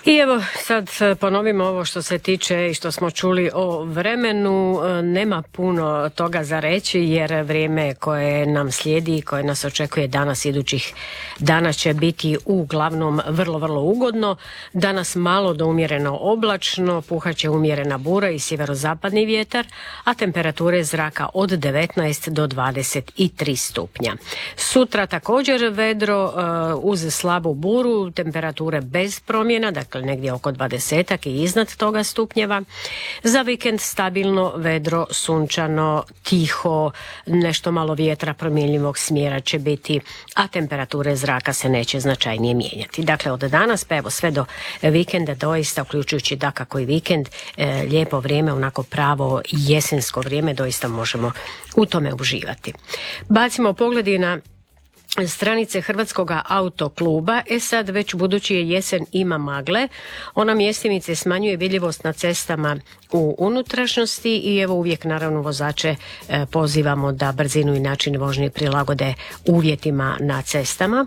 I evo sad ponovimo ovo što se tiče i što smo čuli o vremenu. Nema puno toga za reći jer vrijeme koje nam slijedi i koje nas očekuje danas idućih dana će biti uglavnom vrlo, vrlo ugodno. Danas malo do umjereno oblačno, puhaće umjerena bura i sjeverozapadni vjetar, a temperature zraka od 19 do 23 stupnja. Sutra također vedro uz slabu buru, temperature bez promjena, dakle negdje oko 20 i iznad toga stupnjeva. Za vikend stabilno, vedro, sunčano, tiho, nešto malo vjetra promjenjivog smjera će biti, a temperature zraka se neće značajnije mijenjati. Dakle, od danas pa evo sve do vikenda, doista uključujući dakako i vikend, lijepo vrijeme, onako pravo jesensko vrijeme, doista možemo u tome uživati. Bacimo pogledi na stranice Hrvatskog autokluba. Sad već budući je jesen ima magle, ona mjestimice smanjuje vidljivost na cestama u unutrašnjosti i evo uvijek naravno vozače pozivamo da brzinu i način vožnje prilagode uvjetima na cestama.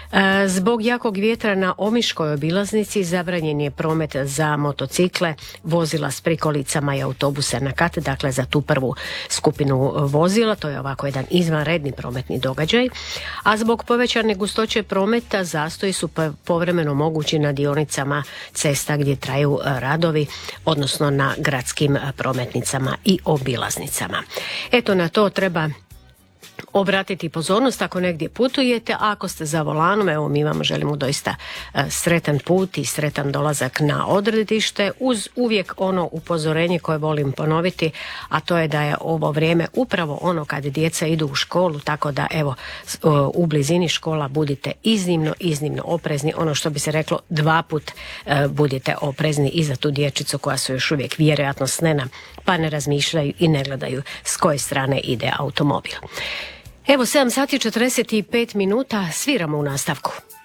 Zbog jakog vjetra na Omiškoj obilaznici zabranjen je promet za motocikle, vozila s prikolicama i autobuse na kat, dakle za tu prvu skupinu vozila, to je ovako jedan izvanredni prometni događaj. A zbog povećane gustoće prometa zastoji su povremeno mogući na dionicama cesta gdje traju radovi, odnosno na gradskim prometnicama i obilaznicama. Eto, na to treba obratiti pozornost ako negdje putujete, a ako ste za volanom, evo mi vam želimo doista sretan put i sretan dolazak na odredište, uz uvijek ono upozorenje koje volim ponoviti, a to je da je ovo vrijeme upravo ono kad djeca idu u školu, tako da evo u blizini škola budite iznimno oprezni, ono što bi se reklo dva put budite oprezni i za tu dječicu koja su još uvijek vjerojatno snena, pa ne razmišljaju i ne gledaju s koje strane ide automobil. Evo 7 sati 45 minuta, sviramo u nastavku.